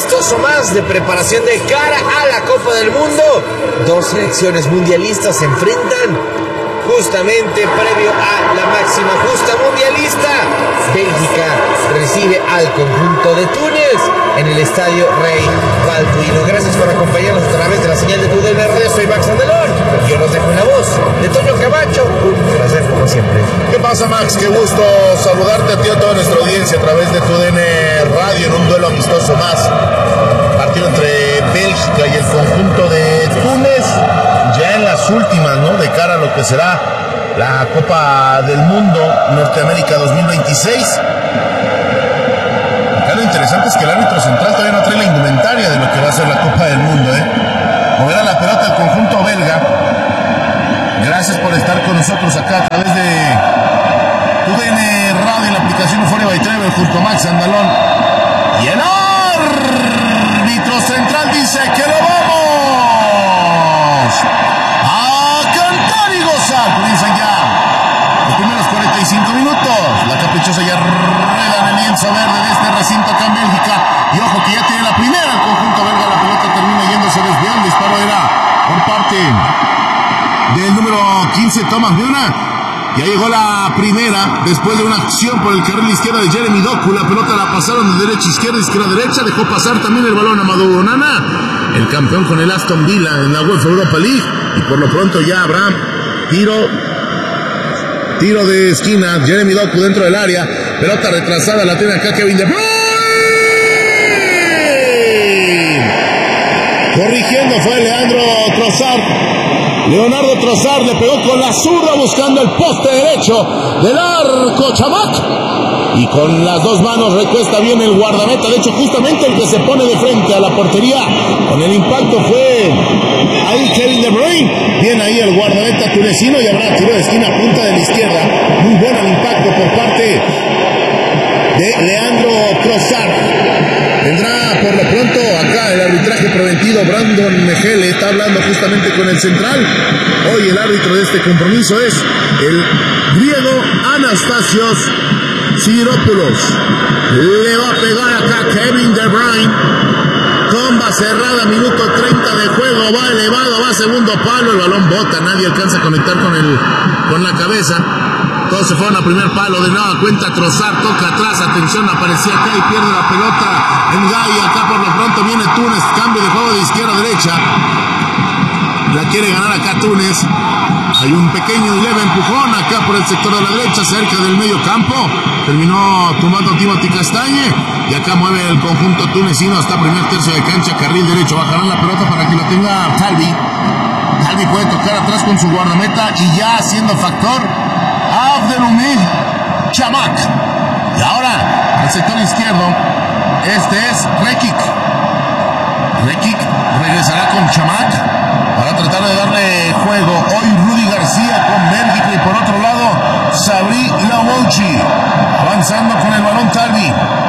amistoso más de preparación de cara a la Copa del Mundo. Dos selecciones mundialistas se enfrentan justamente previo a la máxima justa mundialista. Bélgica recibe al conjunto de Túnez en el Estadio Rey Balduino. Gracias por acompañarnos a través de la señal de TUDN Radio. Soy Max Andelón. Yo los dejo en la voz de Toño Camacho. Un placer como siempre. ¿Qué pasa, Max? Qué gusto saludarte a ti y a toda nuestra audiencia a través de TUDN Radio en un duelo amistoso más. Partido entre Bélgica y el conjunto de Túnez, ya en las últimas, ¿no? De cara a lo que será la Copa del Mundo Norteamérica 2026. Acá lo interesante es que el árbitro central todavía no trae la indumentaria de lo que va a ser la Copa del Mundo, Moverá la pelota el conjunto belga. Gracias por estar con nosotros acá a través de TUDN Radio en la aplicación Euforia by Travel junto a Max Andalón. Y el árbitro central dice que lo vamos a cantar y gozar. Comienzan ya los primeros 45 minutos. La caprichosa ya rueda en el lienzo verde de este recinto acá en Bélgica. Y ojo que ya tiene la primera el conjunto belga. La pelota termina yéndose desviado. El disparo era por parte del número 15, Thomas Müller. Ya llegó la primera, después de una acción por el carril izquierdo de Jeremy Doku. La pelota la pasaron de derecha a izquierda, izquierda a derecha. Dejó pasar también el balón a Amadou Onana, el campeón con el Aston Villa en la UEFA Europa League. Y por lo pronto ya habrá tiro de esquina. Jeremy Doku dentro del área. Pelota retrasada, la tiene acá Kevin De Bruyne. Corrigiendo fue Leonardo Trossard le pegó con la zurda buscando el poste derecho del arco Chamac. Y con las dos manos recuesta bien el guardameta. De hecho, justamente el que se pone de frente a la portería con el impacto fue ahí Kevin De Bruyne. Bien ahí el guardameta tunecino y habrá tiro de esquina punta de la izquierda. Muy bueno el impacto por parte de Leandro Trossard. Tendrá por lo pronto acá el arbitraje preventivo Brandon Mejele. Está hablando justamente con el central. Hoy el árbitro de este compromiso es el griego Anastasios Siropoulos. Le va a pegar acá Kevin De Bruyne. Comba cerrada, minuto 30 de juego. Va elevado, va segundo palo. El balón bota, nadie alcanza a conectar con la cabeza. Todos se fueron a primer palo, de nueva cuenta Trossard, toca atrás, atención, aparecía acá y pierde la pelota en Gaia. Acá por lo pronto viene Túnez, cambio de juego de izquierda a derecha. La quiere ganar acá Túnez. Hay un pequeño y leve empujón acá por el sector de la derecha, cerca del medio campo. Terminó tumbando Timothy Castagne. Y acá mueve el conjunto tunecino hasta primer tercio de cancha, carril derecho. Bajarán la pelota para que la tenga Talbi. Talbi puede tocar atrás con su guardameta y ya haciendo factor Abdelhamid Chamac. Y ahora al sector izquierdo, este es Rekik. Rekik regresará con Chamac para tratar de darle juego. Hoy Rudy García con Bélgica y por otro lado Sabri Lawouchi avanzando con el balón Talbi.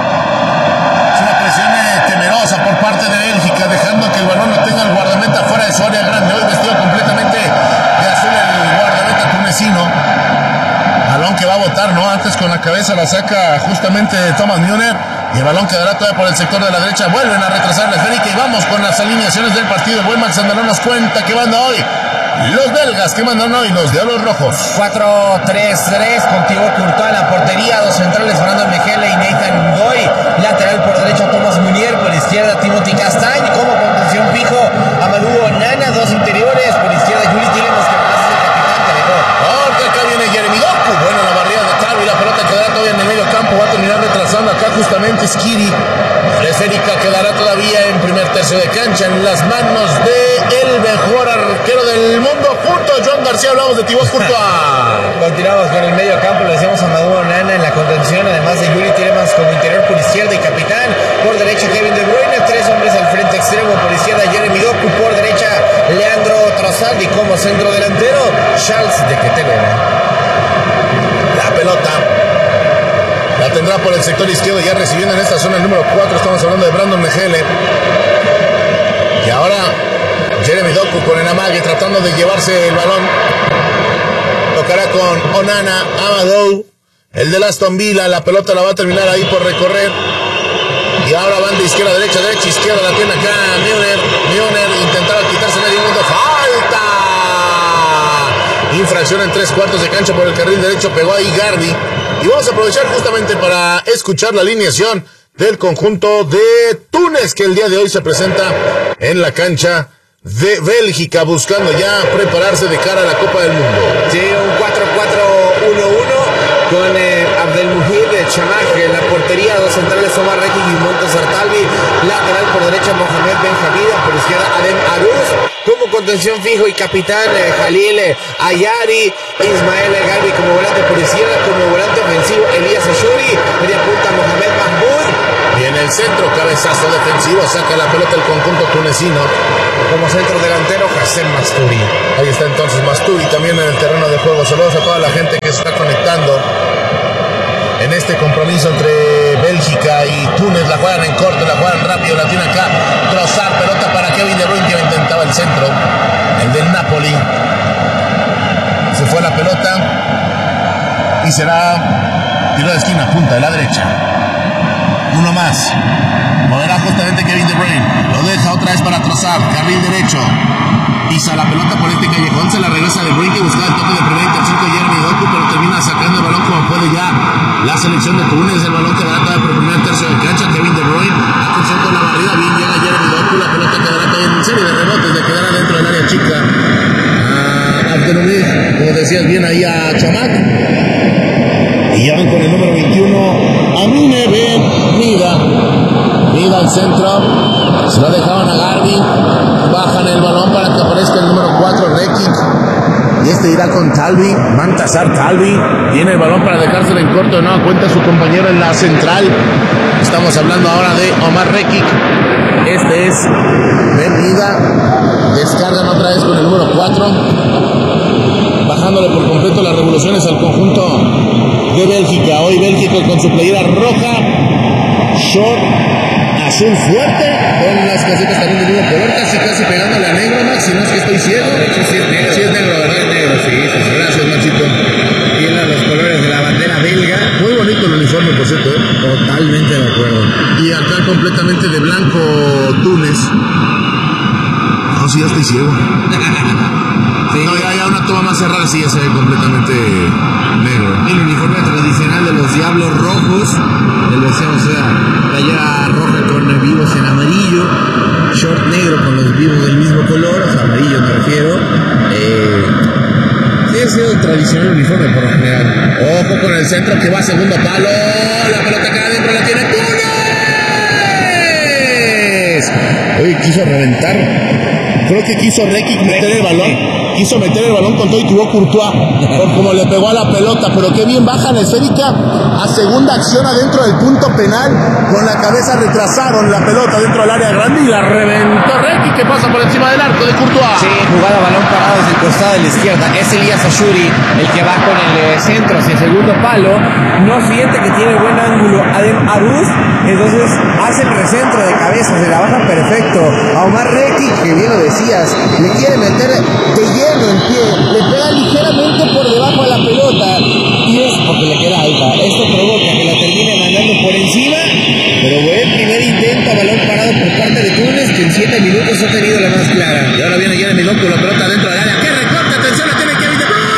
Es una presión temerosa por parte de Bélgica, dejando que el balón lo tenga el guardameta fuera de su área grande. Hoy vestido completamente de azul el guardameta tunecino. Balón que va a botar, ¿no? Antes con la cabeza la saca justamente Thomas Müller. Y el balón quedará todavía por el sector de la derecha. Vuelven a retrasar la esférica y vamos con las alineaciones del partido. Buen Max Andalón nos cuenta que manda hoy los belgas, que mandan hoy los Diablos Rojos. 4-3-3 con Thibaut Courtois en la portería. Dos centrales, Brandon Mejele y Nathan Ngoy. Lateral por derecha Thomas Munier, por izquierda Timothy Castagne. Como contención fijo Amadou Onana. Dos interiores, por izquierda Yuri Tielemans, que es el capitán que dejó. Porque acá viene Jeremy Doku. Bueno, la barrida de Talbi, la pelota quedará todavía en el medio campo. Va a terminar retrasando acá justamente Skiri. La esférica quedará todavía en primer tercio de cancha en las manos de el mejor arquero del mundo. Junto a Joan García hablamos de Thibaut Courtois. Continuamos con el medio campo, le decíamos a Amadou Onana en la contención, además de Yuri Tielemans como interior por izquierda y capitán. Por derecha Kevin De Bruyne, tres hombres al frente extremo, por izquierda Jeremy Doku, por derecha Leandro Trossard y como centro delantero Charles de Ketelaere. La pelota la tendrá por el sector izquierdo, ya recibiendo en esta zona el número 4, estamos hablando de Brandon Mejele. Y ahora Jeremy Doku con el amague tratando de llevarse el balón. Tocará con Onana, Amadou, el del Aston Villa. La pelota la va a terminar ahí por recorrer. Y ahora van de izquierda a derecha, izquierda, la tiene acá Müller intentaba quitarse medio mundo, ¡falta! Infracción en 3/4 de cancha por el carril derecho, pegó ahí Garbi. Y vamos a aprovechar justamente para escuchar la alineación del conjunto de Túnez, que el día de hoy se presenta en la cancha de Bélgica, buscando ya prepararse de cara a la Copa del Mundo. Sí, un 4-4-1-1 con Abdelmujid Chamak en la portería, dos centrales Omar Rekik y Montazar Talbi, lateral por derecha Mohamed Ben Hamida, por izquierda Adem Aruz, como contención fijo y capitán Jalil Ayari, Ismael Garbi como volante por izquierda, como volante ofensivo Elías Ashuri, media punta Mohamed Mahmoud. Y en el centro, cabezazo defensivo, saca la pelota el conjunto tunecino. Como centro delantero, Hassem Masturi. Ahí está entonces Masturi también en el terreno de juego. Saludos a toda la gente que se está conectando en este compromiso entre Bélgica y Túnez. La juegan en corto, la juegan rápido, la tiene acá. Trossard, pelota para Kevin De Bruyne, que intentaba el centro. El del Napoli. Se fue la pelota y será tiro de esquina, punta de la derecha. Uno más. Moverá justamente Kevin De Bruyne. Lo deja otra vez para Trossard. Carril derecho. Pisa la pelota por este callejón. Se la regresa De Bruyne, que buscaba el toque de primera intención con Jeremy Doku, pero termina sacando el balón como puede ya la selección de Túnez. El balón quedará todavía por el primer tercio de cancha. Kevin De Bruyne. Atención con la barrida. Bien llega Jeremy Doku. La pelota quedará todavía en serie de rebotes. Le quedará dentro del área chica a Abdelmujid, como decías bien ahí, a Chamak. Y ya ven con el número 21 Amine Ben Mida al centro, se lo dejaban a Garbi, bajan el balón para que aparezca el número 4 Rekik, y este irá con Talbi, Montazar Talbi, tiene el balón para dejárselo en corto, de nueva cuenta su compañero en la central. Estamos hablando ahora de Omar Rekik, este es Ben Mida, descargan otra vez con el número 4, bajándole por completo las revoluciones al conjunto de Bélgica. Hoy Bélgica con su playera roja, short azul fuerte, con las casitas también del mismo color, casi pegándole a negro, Max, si no es que estoy ciego. De hecho sí es negro. Sí es negro, ¿verdad? Es negro, sí. Gracias, Maxito. Tiene los colores de la bandera belga. Muy bonito el uniforme, por cierto, ¿eh? Totalmente de acuerdo. Y acá completamente de blanco Túnez. No, sí, ya estoy ciego. Sí. No, ya una toma más cerrada, sí, ya se ve completamente negro. El uniforme tradicional de los Diablos Rojos, o sea, playera roja con vivos en amarillo, short negro con los vivos del mismo color, o sea, amarillo me refiero. Sí, ha sido el tradicional uniforme por lo general. Ojo con el centro que va a segundo palo, la pelota queda adentro, la tiene Túnez. Oye, quiso reventar. Creo que quiso Rekik meter el balón. Quiso meter el balón con todo y tuvo Courtois por como le pegó a la pelota, pero qué bien baja la esférica a segunda acción adentro del punto penal, con la cabeza retrasaron la pelota dentro del área grande y la reventó Rekik, que pasa por encima del arco de Courtois. Sí, jugada balón parado desde el costado de la izquierda, es Elías Ashuri el que va con el centro hacia el segundo palo, no siente que tiene buen ángulo Adem Aruz, entonces hace el recentro de cabeza, se la baja perfecto a Omar Rekik, que bien lo decías, le quiere meter de lleno el pie, le pega ligeramente por debajo de la pelota y es porque le queda alta. Esto provoca que la termine mandando por encima, pero buen primer intento a balón parado por parte de Túnez, que en 7 minutos ha tenido la más clara. Y ahora viene Jeremy Doku, la pelota dentro del área. ¡Qué recorte! ¡Atención! La tiene Kevin De Bruyne.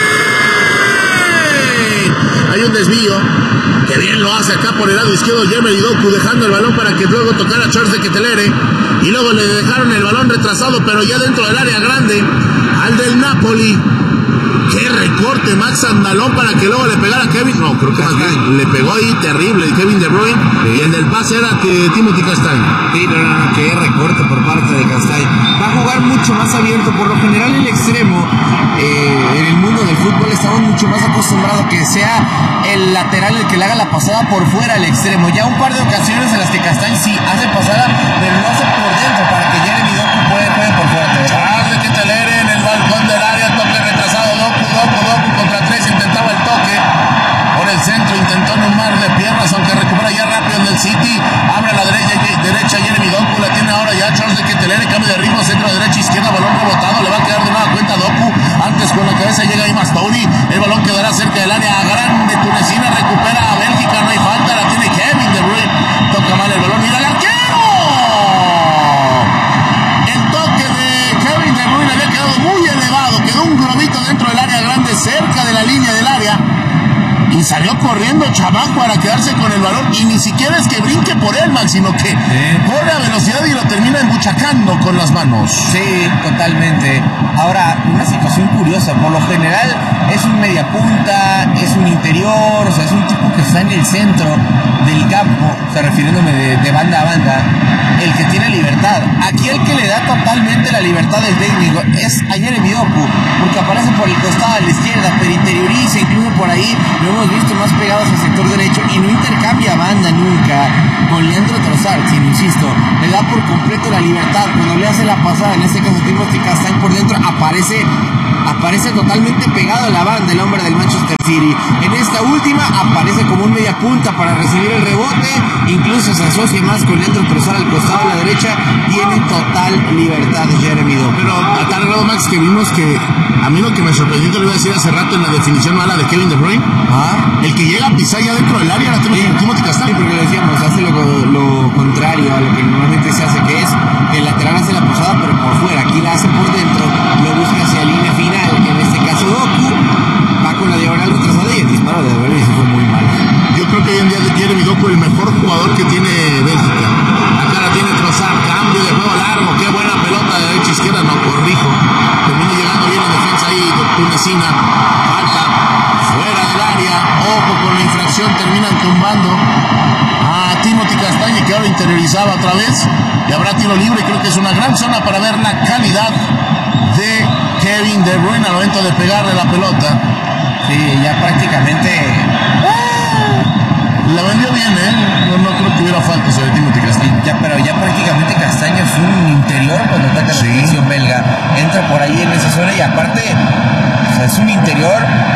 Hay un desvío. Que bien lo hace acá por el lado izquierdo Jeremy Doku, dejando el balón para que luego tocara a Charles de Ketelere. Y luego le dejaron el balón retrasado, pero ya dentro del área grande, al del Napoli. ¡Qué recorte! Max Andalón para que luego le pegara a Kevin. No, creo que más bien le pegó ahí terrible Kevin De Bruyne. Y el del pase era Timothy Castagne. Sí, pero no, qué recorte por parte de Castagne. Va a jugar mucho más abierto. Por lo general el extremo, en el mundo del fútbol estamos mucho más acostumbrados a que sea el lateral el que le haga la pasada por fuera al extremo. Ya un par de ocasiones en las que Castagne sí hace pasada, pero lo hace por dentro para que Jeremy Doku puede por fuera. Charles de Ketelere en el balcón del área, toque retrasado, Doku contra 3, intentaba el toque por el centro, intentó en un mar de piernas, aunque recupera ya rápido en el City, abre a la derecha Jeremy Doku, la tiene ahora ya Charles de Ketelere, cambio de ritmo, centro, derecha, izquierda, balón rebotado, le va a quedar de nueva cuenta Doku, antes con la cabeza llega ahí Masturi, el balón quedará cerca del área grande tunecina, recupera a Bélgica, no hay falta, la tiene Kevin De Bruyne, toca mal el balón y Y salió corriendo Chamak para quedarse con el balón. Y ni siquiera es que brinque por él, Max, sino que corre a velocidad y lo termina embuchacando con las manos. Sí, totalmente. Ahora, una situación curiosa. Por lo general es un mediapunta, es un interior, o sea, es un tipo que está en el centro del campo, o sea, refiriéndome de banda a banda, el que tiene libertad. Aquí el que le da totalmente la libertad del técnico es a Jeremy Doku, porque aparece por el costado a la izquierda, pero interioriza, incluso por ahí lo hemos visto más pegados al sector derecho y no intercambia banda nunca con Leandro Trossard, sino, insisto, le da por completo la libertad. Cuando le hace la pasada, en este caso Timothy Castagne por dentro, aparece totalmente pegado a la banda el hombre del Manchester City. En esta última aparece como un media punta para recibir el rebote, incluso se asocia más con Leandro Trossard al costado a la derecha. Tiene total libertad Jeremy Doku. Pero a tal grado, Max, que vimos que a mí lo que me sorprendió, te lo iba a decir hace rato en la definición mala de Kevin De Bruyne, el que llega a pisar ya dentro del área, la Timothy Castagne. Sí, porque lo decíamos, hace lo contrario a lo que normalmente se hace, que es que el lateral hace la pasada pero por fuera. Aquí la hace por dentro, lo busca hacia la línea final. En este caso Doku va con la diagonal retrasada y el disparo de Berry se fue muy mal. Yo creo que hoy en día Jeremy Doku el mejor jugador que tiene Bélgica. Acá la tiene Trossard, cambio de juego largo, qué buena pelota de derecha a izquierda, no corrijo. Termina llegando bien en defensa ahí de tunecina. Falta fuera del área, ojo con la infracción, terminan tumbando a Timothy Castagne, que ahora interiorizaba otra vez, y habrá tiro libre. Creo que es una gran zona para ver la calidad de Kevin De Bruyne al momento de pegarle la pelota. Sí, ya prácticamente la vendió bien, no creo que hubiera falta sobre Timothy Castagne. Pero ya prácticamente Castagne es un interior cuando ataca la selección belga. Entra por ahí en esa zona y aparte, o sea, es un interior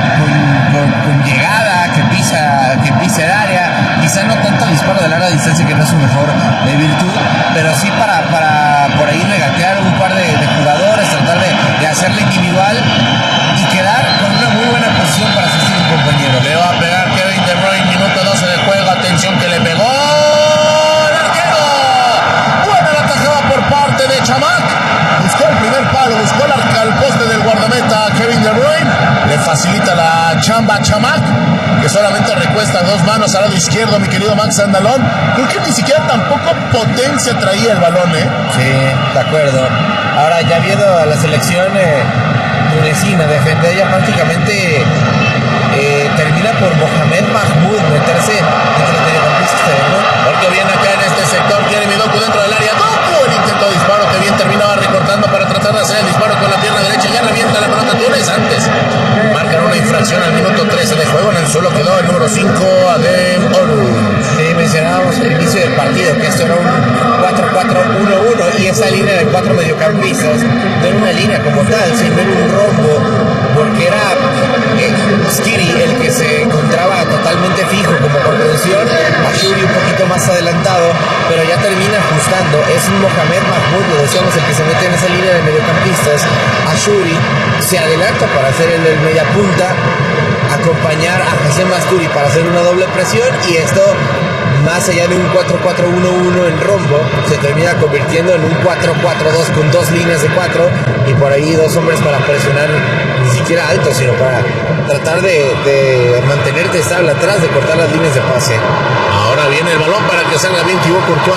con llegada, que pisa el área. Quizá no tanto el disparo de larga distancia, que no es su mejor virtud, pero sí para por ahí regatear un par de jugadores, tratar de hacerle individual y quedar con una muy buena posición para asistir a un compañero. Le va a pegar Kevin De Bruyne, minuto 12 de juego, atención que le pegó el arquero. Buena la tajada por parte de Chamak. Buscó el primer palo, buscó al poste del guardameta Kevin De Bruyne. Le facilita la chamba a Chamak, que solamente recuesta dos manos al lado izquierdo, mi querido Max Andalón. Creo que ni siquiera tampoco potencia traía el balón, Sí, de acuerdo. Ahora, ya viendo a la selección tunecina defender, ya prácticamente termina por Mohamed Mahmoud meterse entre los mediocampistas, ¿no? Porque viene acá en este sector Jeremy Doku dentro del área. Doku, el intento de disparo que bien terminaba recortando para tratar de hacer el disparo con la pierna derecha. Ya revienta la pelota Túnez antes. Marcan una infracción al minuto 13 de juego. En el suelo quedó el número 5, Adem Olu. Sí, mencionábamos al inicio del partido que esto era un 4-4-1-1 y esa línea de cuatro mediocampistas no era una línea como tal, sino era un rombo, porque era Skiri el que se encontraba totalmente fijo como contención, Ashuri un poquito más adelantado, pero ya termina ajustando. Es un Mohamed Mahmoud, lo decíamos, el que se mete en esa línea de mediocampistas. Ashuri se adelanta para hacer el media punta, acompañar a Hassem Masturi para hacer una doble presión, y esto, más allá de un 4-4-1-1 en rombo, se termina convirtiendo en un 4-4-2 con dos líneas de cuatro y por ahí dos hombres para presionar, ni siquiera alto, sino para tratar de mantenerte estable atrás, de cortar las líneas de pase. Ahora viene el balón para que salga bien Thibaut Courtois.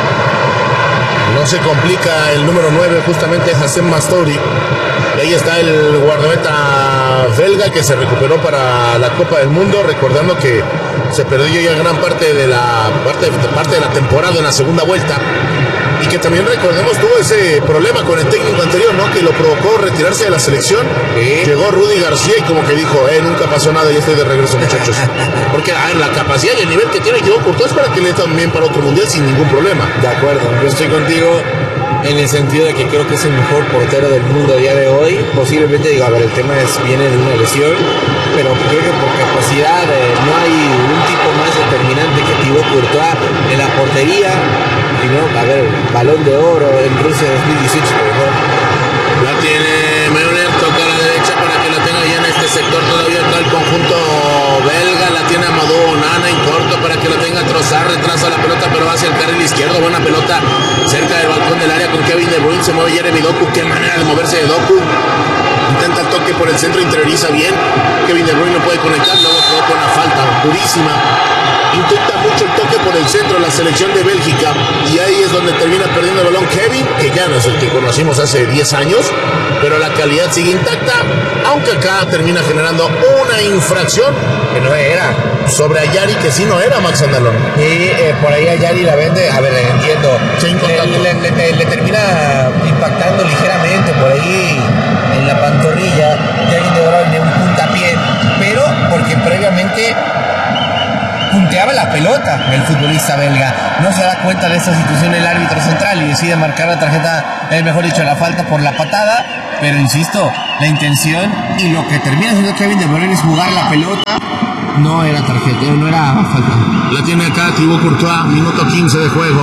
No se complica el número 9, justamente Hassem Masturi. Y ahí está el guardameta belga que se recuperó para la Copa del Mundo, recordando que se perdió ya gran parte de la temporada en la segunda vuelta, y que también, recordemos, tuvo ese problema con el técnico anterior, ¿no? Que lo provocó retirarse de la selección. Llegó Rudy García y como que dijo, nunca pasó nada, ya estoy de regreso, muchachos. Porque la capacidad y el nivel que tiene Thibaut Courtois es para que le dé también para otro mundial sin ningún problema. De acuerdo, yo estoy contigo en el sentido de que creo que es el mejor portero del mundo a día de hoy. Posiblemente, digo, a ver, el tema viene de una lesión, pero creo que por capacidad no hay un tipo más determinante que Thibaut Courtois en la portería. Y no, a ver, Balón de Oro en Rusia 2018, por ejemplo. La tiene Neuer, toca a la derecha para que la tenga ya en este sector. Todavía está el conjunto belga, la tiene Amadou Onana en corto para que la tenga Trossard, retrasa la pelota pero va hacia el carril izquierdo. Buena pelota cerca del balcón del área con Kevin De Bruyne, se mueve Jeremy Doku, qué manera de moverse de Doku. Intenta el toque por el centro, interioriza bien. Kevin De Bruyne no puede conectar, luego provoca una falta durísima. Intenta mucho el toque por el centro la selección de Bélgica y ahí es donde termina perdiendo el balón Kevin, que ya no es el que conocimos hace 10 años, pero la calidad sigue intacta, aunque acá termina generando una infracción que no era sobre Ayari, que sí no era, Max Andalón. Y por ahí Ayari la vende, a ver, entiendo, le termina impactando ligeramente por ahí en la pantorrilla, Kevin De Bruyne un puntapié, pero porque previamente punteaba la pelota el futbolista belga. No se da cuenta de esta situación el árbitro central y decide marcar la tarjeta, mejor dicho, la falta por la patada, pero insisto, la intención y lo que termina haciendo Kevin De Bruyne es jugar la pelota. No era tarjeta, no era falta. La tiene acá Thibaut Courtois, minuto 15 de juego.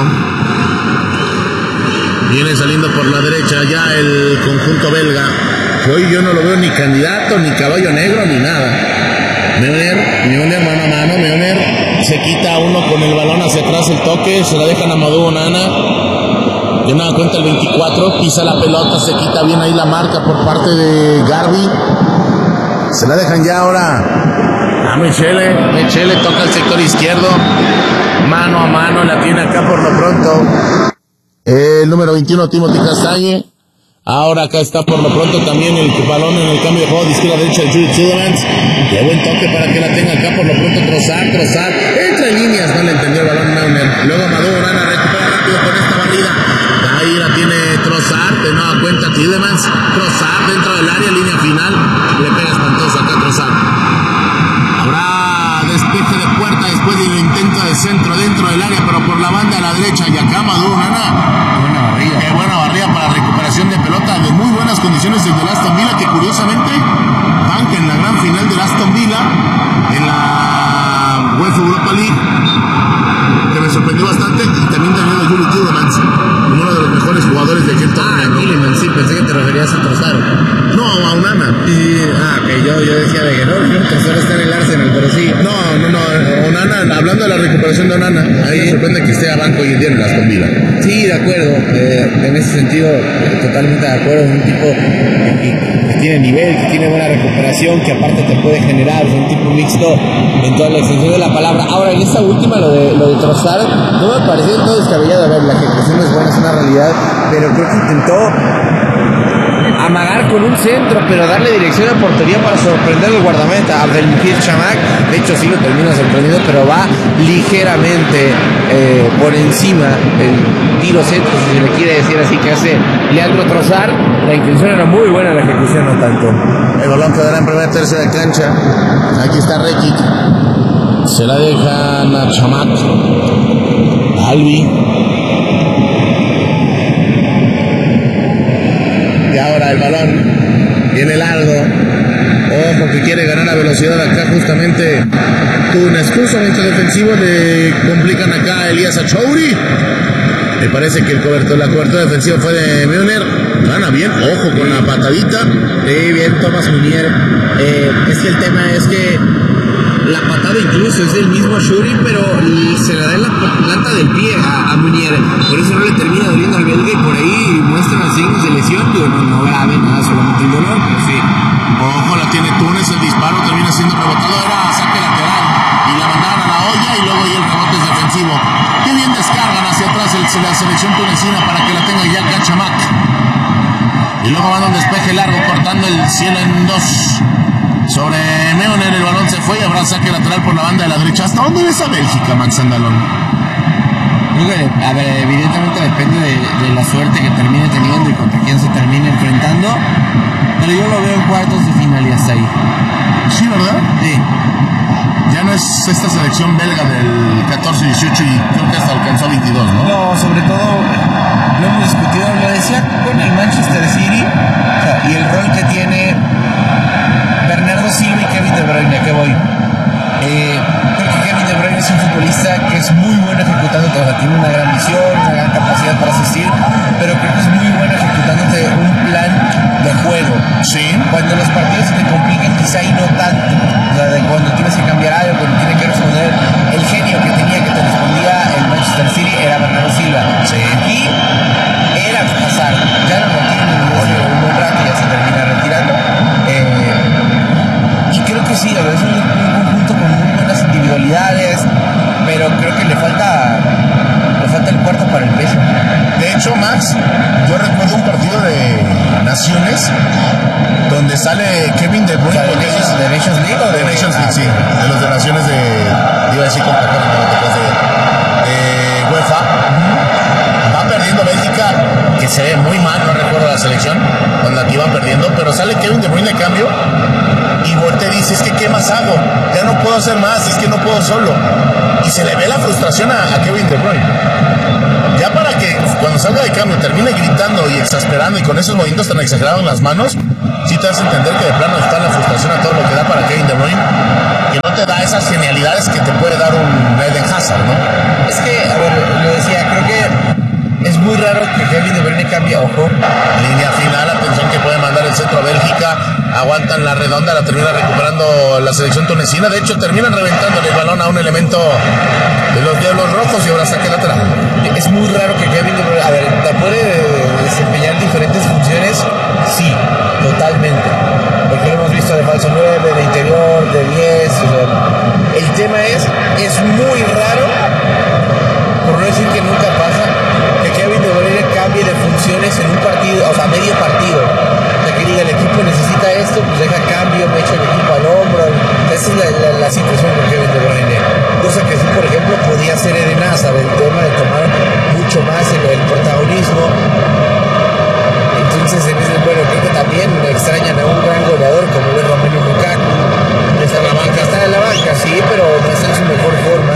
Viene saliendo por la derecha ya el conjunto belga, que hoy yo no lo veo ni candidato, ni caballo negro, ni nada. Neuner, mano a mano, Neuner se quita uno con el balón hacia atrás, el toque, se la dejan a Amadou Onana. Ya nada cuenta el 24, pisa la pelota, se quita bien ahí la marca por parte de Garbi. Se la dejan ya ahora a Michele toca el sector izquierdo, mano a mano, la tiene acá por lo pronto el número 21 Timothy Castagne. Ahora acá está por lo pronto también el balón en el cambio de juego de izquierda a derecha de Jude Tielemans. Qué buen toque para que la tenga acá por lo pronto Trossard. Entra en líneas, no le entendió el balón Neuner. Luego Amadou Onana recupera rápido con esta barrida. Ahí la tiene Trossard, de nueva cuenta Tielemans. Trossard dentro del área, línea final. Le pega espantoso acá Trossard. Habrá despeje de puerta después del intento de centro dentro del área, pero por la banda a la derecha. Y acá Amadou Onana. Qué buena barrida para recuperación de pelota de muy buenas condiciones desde el Aston Villa, que curiosamente banca en la gran final del Aston Villa en la UEFA Europa League, que me sorprendió bastante, y también teniendo a Julie Tielemans, uno de los mejores jugadores de aquel torneo. Tielemans, sí, pensé que te referías a Trossard. No, a Onana. Que yo decía de que no, Trossard está en el Arsenal, pero sí. No, Onana, hablando de la recuperación de Onana, ahí me sorprende que esté a banco hoy en día en el Aston Villa. Sí, de acuerdo, en ese sentido, totalmente de acuerdo, es un tipo que tiene nivel, que tiene buena recuperación, que aparte te puede generar, es un tipo mixto en toda la extensión de la palabra. Ahora, en esta última, lo de Trossard, no me pareció todo descabellado. A ver, la ejecución es buena, es una realidad, pero creo que intentó amagar con un centro, pero darle dirección a portería para sorprender al guardameta Abdelmujid Chamakh. De hecho sí lo termina sorprendiendo, pero va ligeramente por encima del tiro centro, si se le quiere decir así, que hace Leandro Trossard. La intención era muy buena, la ejecución no tanto. El balón quedará en primera tercia de cancha. Aquí está Rekic, se la dejan a Chamakh. Albi. Y ahora el balón viene largo. Ojo que quiere ganar la velocidad acá justamente Túnez. Justamente defensivo le complican acá a Elías Achouri. Me parece que la cobertura defensiva fue de Neuner. Gana bien, ojo con la patadita. Sí, bien Thomas Munier. Es que el tema es que la patada incluso es del mismo Achouri, pero se la da en la planta del pie a Munier. Por eso no le termina doliendo al belga y por ahí muestran signos de lesión. Digo, no grave, nada, solamente el dolor, pero sí. Ojo, la tiene Túnez, el disparo termina siendo rebotado, era saque lateral y la mandaron a la olla y luego ahí el rebote es defensivo. Qué bien descargan hacia atrás la selección tunecina para que la tenga ya Chamakh. Y luego van a un despeje largo cortando el cielo en dos. Sobre Neuner el balón se fue y habrá saque lateral por la banda de la derecha. ¿Hasta dónde ves a Bélgica, Max Andalón? A ver, evidentemente depende de la suerte que termine teniendo y contra quién se termine enfrentando, pero yo lo veo en cuartos de final y hasta ahí. Sí, ¿verdad? Sí. Ya no es esta selección belga del 14-18 y creo que hasta alcanzó 22, ¿no? No, sobre todo lo hemos discutido, lo decía con el Manchester City, o sea, y el rol que tiene Bernardo Silva y Kevin De Bruyne. ¿A qué voy? Creo que Kevin De Bruyne es un futbolista que es muy bueno ejecutando, o sea, tiene una gran visión, una gran capacidad para asistir, pero creo que es muy bueno ejecutándote un plan de juego. Sí. Cuando los partidos se te complican, quizá y no tanto, o sea, de cuando tienes que cambiar algo, cuando tienes que responder, el genio que tenía que te respondía el Manchester City era Bernardo Silva. Sí. Aquí era pasar, ya no lo tiene un buen rato, ya se termina retirando. Y creo que sí, la verdad es un conjunto con muy buenas individualidades. París, donde sale Kevin De Bruyne. ¿De Nations League o de Nations League, sí, de los de Naciones iba a decir con de UEFA. Va perdiendo Bélgica, que se ve muy mal, no recuerdo la selección, cuando aquí iban perdiendo, pero sale Kevin De Bruyne de cambio y voltea y dice, es que ¿qué más hago? Ya no puedo hacer más, es que no puedo solo. Y se le ve la frustración a Kevin De Bruyne. Ya para que cuando salga de cambio termine gritando y exasperando y con esos movimientos tan exagerados en las manos, sí te hace entender que de plano está la frustración a todo lo que da para Kevin De Bruyne, que no te da esas genialidades que te puede dar un Eden Hazard, ¿no? Es que, a ver, lo decía, creo que es muy raro que Kevin De Bruyne cambie, ojo. Línea final, atención que puede mandar el centro a Bélgica, aguantan la redonda, la termina recuperando la selección tunecina, de hecho terminan reventándole el balón a un elemento de los Diablos Rojos y ahora saque lateral. Es muy raro que Kevin De Bruyne, a ver, ¿te puede desempeñar diferentes funciones? Sí, totalmente. Porque lo hemos visto de falso 9, de interior, de 10. O sea, el tema es muy raro, por no decir que nunca pasa, que Kevin De Bruyne cambie de funciones en un partido, o sea, medio partido. O sea, que diga, el equipo necesita esto, pues deja cambio, me echo el equipo al hombro. Esa es la situación con Kevin De Bruyne. Cosa que sí, por ejemplo, podía ser Eden Hazard, el tema de tomar mucho más el protagonismo. Entonces, bueno, creo que también extrañan a un gran goleador como es Romelu Lukaku. Está en la banca. Está en la banca, sí, pero no está en su mejor forma.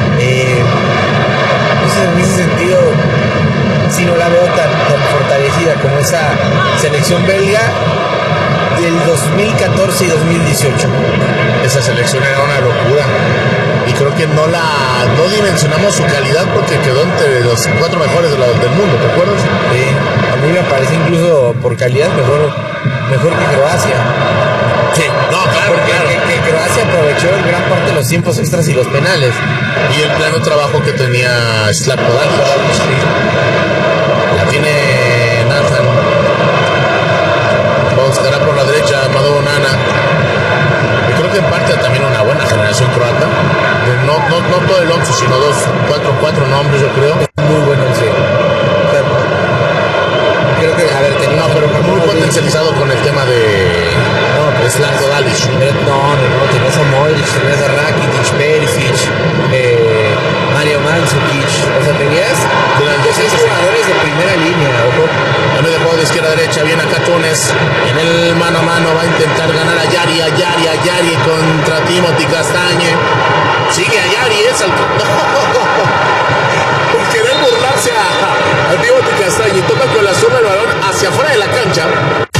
Entonces, en ese sentido, sí no la veo tan fortalecida como esa selección belga del 2014 y 2018. Esa selección era una locura y creo que no dimensionamos su calidad porque quedó entre los 4 mejores del mundo, ¿te acuerdas? Sí, a mí me parece incluso por calidad mejor que Croacia. Sí, no, claro, porque claro. Que Croacia aprovechó en gran parte de los tiempos extras y los penales. Y el pleno trabajo que tenía Zlatko Dalic. Sí. La tiene Nathan. Estará por la derecha Madou Onana. Y creo que en parte también una buena generación croata. No todo el 11, sino 4 nombres, yo creo. Muy bueno, sí. O sea, creo que, a ver, tenía. No, pero muy potencializado con el tema de Zlatko Dalic. No, tenías a Modric, tenías a Rakitic, Perisic, Mario Mandzukic. O sea, tenías 6 jugadores de primera línea, ojo. Cambio de juego de izquierda a derecha, viene acá Túnez, en el mano a mano va a intentar ganar a Yari contra Timothy Castagne. Sigue a Yari, es al... Por querer burlarse a Timothy Castagne, toca con la zurda el balón hacia afuera de la cancha.